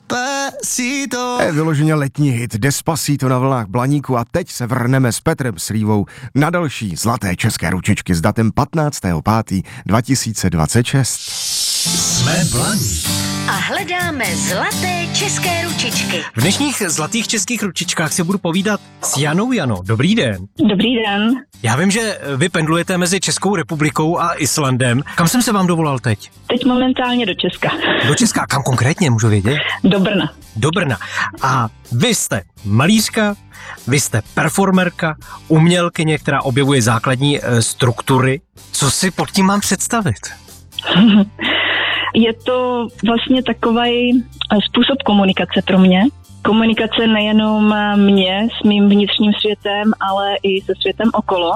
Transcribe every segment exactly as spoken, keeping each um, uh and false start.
Despacito. Je vyloženě letní hit Despacito na vlnách Blaníku a teď se vrhneme s Petrem Slívou na další zlaté české ručičky s datem patnáctého pátého dva tisíce dvacet šest. Jsme Blaník. A hledáme zlaté české ručičky. V dnešních zlatých českých ručičkách si budu povídat s Janou. Jano, dobrý den. Dobrý den. Já vím, že vy pendlujete mezi Českou republikou a Islandem. Kam jsem se vám dovolal teď? Teď momentálně do Česka. Do Česka, kam konkrétně, můžu vědět? Do Brna. Do Brna. A vy jste malířka, vy jste performerka, umělkyně, která objevuje základní e, struktury. Co si pod tím mám představit? Je to vlastně takový způsob komunikace pro mě. Komunikace nejenom mě s mým vnitřním světem, ale i se světem okolo.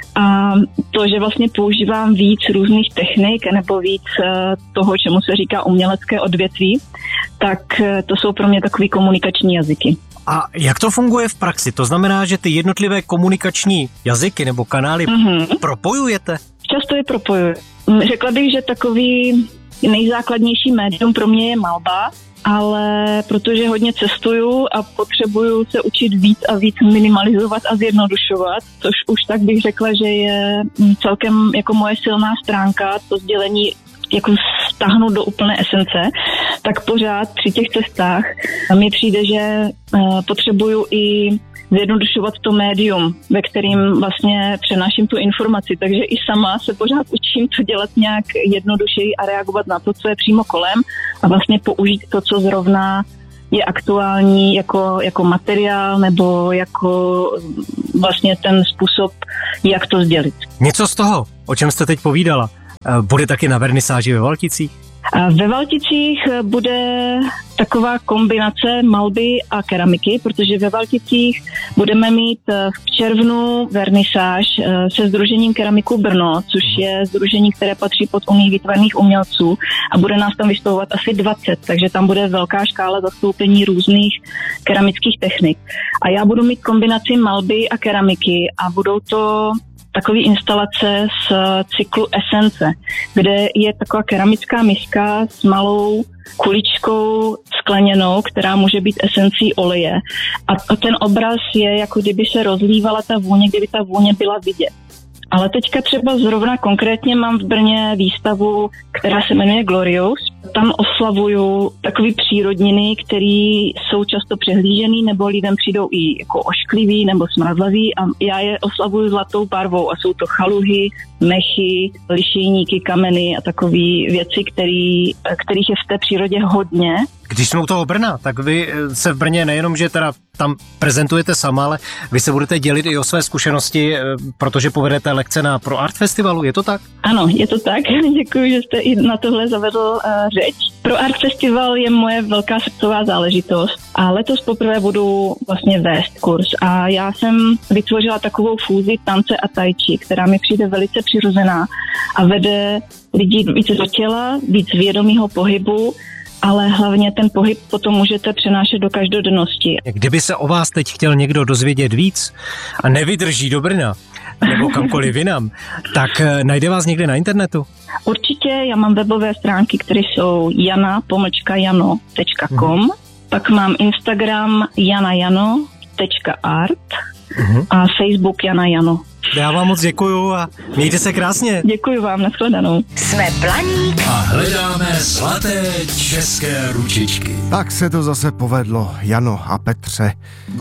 A to, že vlastně používám víc různých technik nebo víc toho, čemu se říká umělecké odvětví, tak to jsou pro mě takový komunikační jazyky. A jak to funguje v praxi? To znamená, že ty jednotlivé komunikační jazyky nebo kanály mm-hmm. propojujete? Často je propojuji. Řekla bych, že takový nejzákladnější médium pro mě je malba, ale protože hodně cestuju a potřebuju se učit víc a víc minimalizovat a zjednodušovat, což už tak bych řekla, že je celkem jako moje silná stránka, to sdělení jako stáhnout do úplné esence, tak pořád při těch cestách mi přijde, že potřebuju i zjednodušovat to médium, ve kterým vlastně přenáším tu informaci, takže i sama se pořád učím to dělat nějak jednodušeji a reagovat na to, co je přímo kolem a vlastně použít to, co zrovna je aktuální jako, jako materiál nebo jako vlastně ten způsob, jak to sdělit. Něco z toho, o čem jste teď povídala, bude taky na vernisáži ve Valticích? Ve Valticích bude taková kombinace malby a keramiky, protože ve Valticích budeme mít v červnu vernisáž se sdružením Keramiku Brno, což je sdružení, které patří pod Unii výtvarných umělců a bude nás tam vystavovat asi dvacet, takže tam bude velká škála zastoupení různých keramických technik. A já budu mít kombinaci malby a keramiky a budou to takové instalace z cyklu Esence, kde je taková keramická miska s malou kuličkou skleněnou, která může být esencí oleje. A ten obraz je, jako kdyby se rozlívala ta vůně, kdyby ta vůně byla vidět. Ale teďka třeba zrovna konkrétně mám v Brně výstavu, která se jmenuje Glorious. Tam oslavuju takový přírodniny, které jsou často přehlížený, nebo lidem přijdou i jako ošklivý nebo smradlavý a já je oslavuju zlatou barvou a jsou to chaluhy, mechy, lišejníky, kameny a takové věci, který, kterých je v té přírodě hodně. Když jsme u toho Brna, tak vy se v Brně nejenom, že teda tam prezentujete sama, ale vy se budete dělit i o své zkušenosti, protože povedete lekce na Pro Art Festivalu, je to tak? Ano, je to tak. Děkuji, že jste i na tohle zavedl uh, řeč. Pro Art Festival je moje velká srdcová záležitost a letos poprvé budu vlastně vést kurz a já jsem vytvořila takovou fúzi tance a tai chi, která mi přijde velice přirozená a vede lidi více do těla, víc vědomého pohybu, ale hlavně ten pohyb potom můžete přenášet do každodennosti. Kdyby se o vás teď chtěl někdo dozvědět víc a nevydrží do Brna, nebo kamkoliv jinam, tak najde vás někde na internetu? Určitě, já mám webové stránky, které jsou jana pomlčka jano tečka com, uh-huh. Pak mám Instagram janajano tečka art uh-huh. a Facebook Jana Jano. Já vám moc děkuju a mějte se krásně. Děkuji vám, nashledanou. Jsme Blaník a hledáme zlaté české ručičky. Tak se to zase povedlo, Jano a Petře.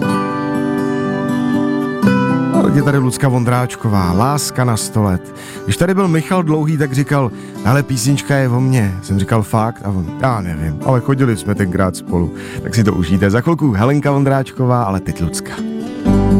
Je tady Lucka Vondráčková, Láska na sto let. Když tady byl Michal Dlouhý, tak říkal, ale písnička je o mně. Jsem říkal fakt a on, já nevím, ale chodili jsme tenkrát spolu. Tak si to užijte. Za chvilku Helenka Vondráčková, ale teď Lucka.